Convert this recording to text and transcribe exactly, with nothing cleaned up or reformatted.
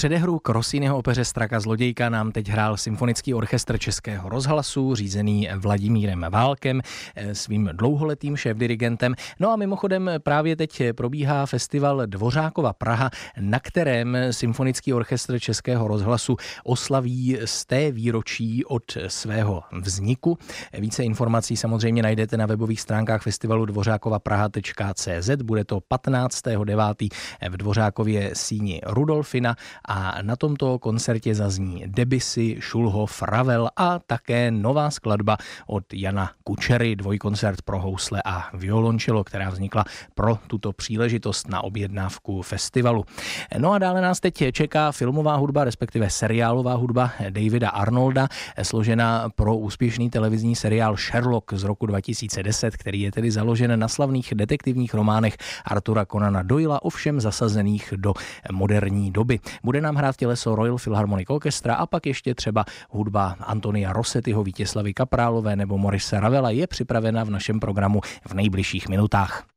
předehru k Rossiniho opeře Straka zlodějka nám teď hrál Symfonický orchestr Českého rozhlasu, řízený Vladimírem Válkem, svým dlouholetým šéfdirigentem. No a mimochodem právě teď probíhá festival Dvořákova Praha, na kterém Symfonický orchestr Českého rozhlasu oslaví sté výročí od svého vzniku. Více informací samozřejmě najdete na webových stránkách festivalu dvořákova praha tečka cé zet. Bude to patnáctého devátého v Dvořákově síni Rudolfina a na tomto koncertě zazní Debussy, Schulhoff, Ravel a také nová skladba od Jana Kučery, dvojkoncert pro housle a violončelo, která vznikla pro tuto příležitost na objednávku festivalu. No a dále nás teď čeká filmová hudba, respektive seriálová hudba Davida Arnolda, složená pro úspěšný televizní seriál Sherlock z roku dva tisíce deset, který je tedy založen na slavných detektivních románech Artura Conana Doyla, ovšem zasazených do moderní doby. Bude nám hrát těleso Royal Philharmonic Orchestra a pak ještě třeba hudba Antonia Rossettiho, Vítězslavy Kaprálové nebo Maurice Ravela je připravena v našem programu v nejbližších minutách.